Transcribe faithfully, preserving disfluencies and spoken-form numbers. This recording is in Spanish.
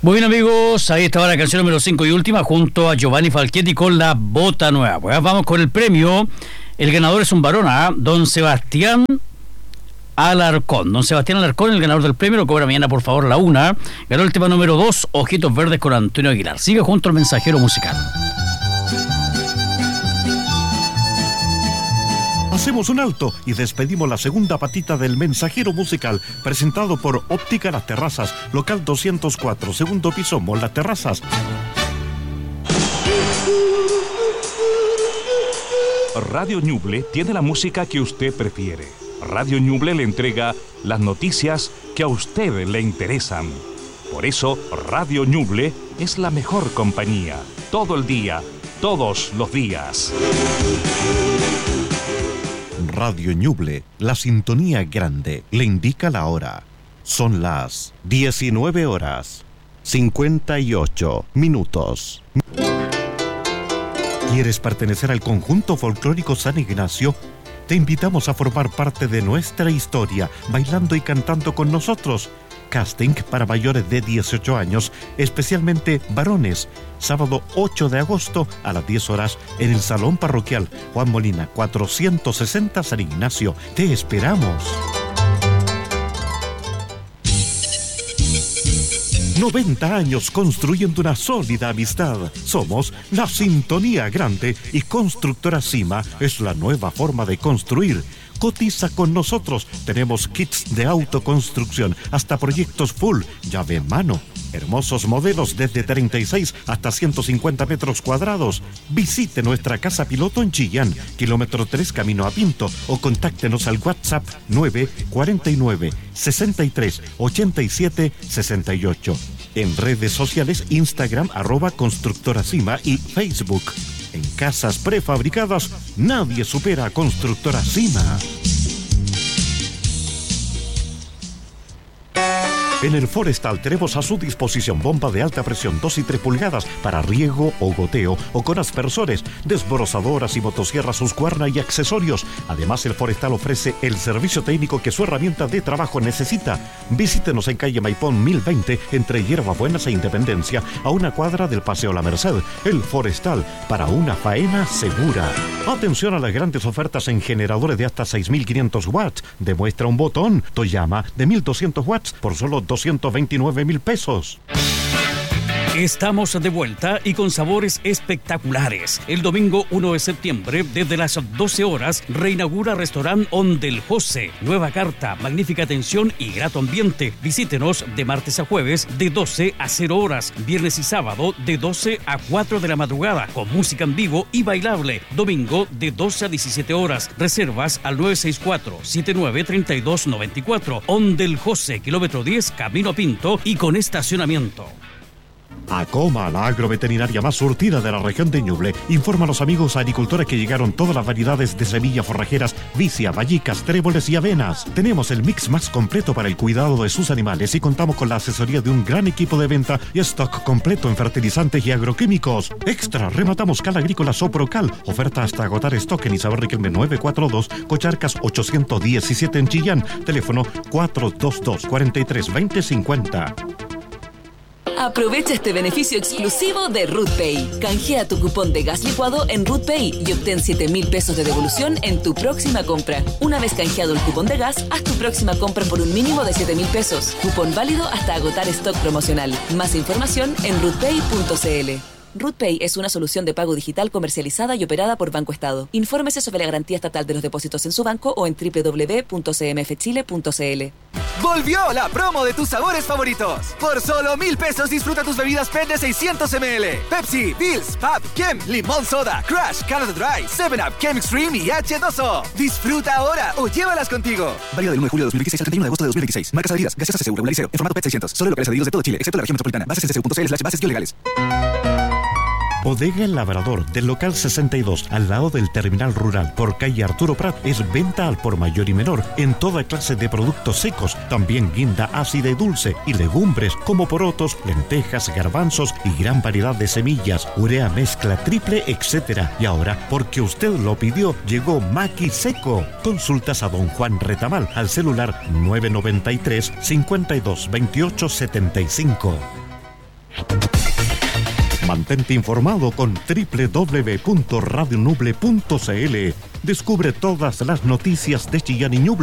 Bueno, amigos, ahí estaba la canción número cinco y última junto a Giovanni Falchetti con La Bota Nueva. Pues vamos con el premio. El ganador es un varón, ¿eh? Don Sebastián Alarcón. Don Sebastián Alarcón, el ganador del premio, lo cobra mañana por favor a la una. Ganó el tema número dos, Ojitos Verdes con Antonio Aguilar. Sigue junto al mensajero musical. Hacemos un alto y despedimos la segunda patita del mensajero musical, presentado por Óptica Las Terrazas, local doscientos cuatro, segundo piso, Mall Las Terrazas. Radio Ñuble tiene la música que usted prefiere. Radio Ñuble le entrega las noticias que a usted le interesan. Por eso, Radio Ñuble es la mejor compañía. Todo el día, todos los días. Radio Ñuble, la sintonía grande, le indica la hora. Son las diecinueve horas, cincuenta y ocho minutos. ¿Quieres pertenecer al conjunto folclórico San Ignacio? Te invitamos a formar parte de nuestra historia, bailando y cantando con nosotros. Casting para mayores de dieciocho años, especialmente varones. Sábado ocho de agosto a las diez horas en el Salón Parroquial Juan Molina, cuatrocientos sesenta San Ignacio. Te esperamos. noventa años construyendo una sólida amistad. Somos la Sintonía Grande y Constructora Cima es la nueva forma de construir. Cotiza con nosotros. Tenemos kits de autoconstrucción hasta proyectos full, llave en mano. Hermosos modelos desde treinta y seis hasta ciento cincuenta metros cuadrados. Visite nuestra casa piloto en Chillán, kilómetro tres camino a Pinto, o contáctenos al WhatsApp nueve cuatro nueve, sesenta y tres, ochenta y siete, sesenta y ocho. En redes sociales, Instagram, arroba Constructora Cima y Facebook. En casas prefabricadas, nadie supera a Constructora Cima. En el Forestal tenemos a su disposición bomba de alta presión dos y tres pulgadas para riego o goteo o con aspersores, desbrozadoras y motosierras Husqvarna y accesorios. Además, el Forestal ofrece el servicio técnico que su herramienta de trabajo necesita. Visítenos en calle Maipón mil veinte entre Hierbabuenas e Independencia, a una cuadra del Paseo La Merced. El Forestal, para una faena segura. Atención a las grandes ofertas en generadores de hasta seis mil quinientos watts. Demuestra un botón Toyama de mil doscientos watts por solo doscientos veintinueve mil pesos. Estamos de vuelta y con sabores espectaculares. El domingo uno de septiembre, desde las doce horas, reinaugura Restaurant Ondel José. Nueva carta, magnífica atención y grato ambiente. Visítenos de martes a jueves de doce a cero horas, viernes y sábado de doce a cuatro de la madrugada, con música en vivo y bailable. Domingo de doce a diecisiete horas. Reservas al nueve seis cuatro, siete nueve tres dos nueve cuatro. Ondel José, kilómetro diez, camino a Pinto y con estacionamiento. Acoma, la agroveterinaria más surtida de la región de Ñuble, informa a los amigos agricultores que llegaron todas las variedades de semillas forrajeras, vicia, vallicas, tréboles y avenas. Tenemos el mix más completo para el cuidado de sus animales y contamos con la asesoría de un gran equipo de venta y stock completo en fertilizantes y agroquímicos. Extra, rematamos Cal Agrícola Soprocal. Oferta hasta agotar stock en Isabel Riquelme nueve cuatro dos, Cocharcas ochocientos diecisiete en Chillán. Teléfono cuatro dos dos, cuatro tres dos cero, cinco cero. Aprovecha este beneficio exclusivo de RootPay. Canjea tu cupón de gas licuado en RootPay y obtén siete mil pesos de devolución en tu próxima compra. Una vez canjeado el cupón de gas, haz tu próxima compra por un mínimo de siete mil pesos. Cupón válido hasta agotar stock promocional. Más información en rootpay punto cl. RootPay es una solución de pago digital comercializada y operada por Banco Estado. Infórmese sobre la garantía estatal de los depósitos en su banco o en doble u doble u doble u punto c m f chile punto c l. ¡Volvió la promo de tus sabores favoritos! Por solo mil pesos disfruta tus bebidas P E T de seiscientos mililitros. Pepsi, Bills, Pab, Kem, Limón Soda, Crush, Canada Dry, seven up, Kem Extreme y H dos O. Disfruta ahora o llévalas contigo. Válido del uno de julio de dos mil veintiséis al treinta y uno de agosto de dos mil veintiséis. Marcas adheridas. Gaseosa C C U Regular Liceo. En formato P E T seiscientos. Solo locales adheridos de todo Chile, excepto la región metropolitana. Bases en c c u punto c l slash bases legales. Bodega El Labrador, del local sesenta y dos, al lado del terminal rural, por calle Arturo Prat, es venta al por mayor y menor, en toda clase de productos secos, también guinda ácida y dulce, y legumbres como porotos, lentejas, garbanzos y gran variedad de semillas, urea mezcla triple, etcétera. Y ahora, porque usted lo pidió, llegó Maqui Seco. Consultas a don Juan Retamal, al celular nueve nueve tres, cinco dos, dos ocho siete cinco. Mantente informado con doble u doble u doble u punto radio ñuble punto c l. Descubre todas las noticias de Chillán y Ñuble